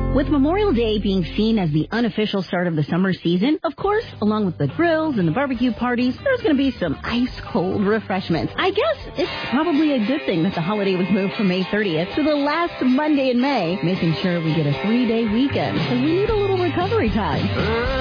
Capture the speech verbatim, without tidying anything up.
With Memorial Day being seen as the unofficial start of the summer season, of course, along with the grills and the barbecue parties, there's going to be some ice-cold refreshments. I guess it's probably a good thing that the holiday was moved from May thirtieth to the last Monday in May, making sure we get a three-day weekend, because we need a little recovery time.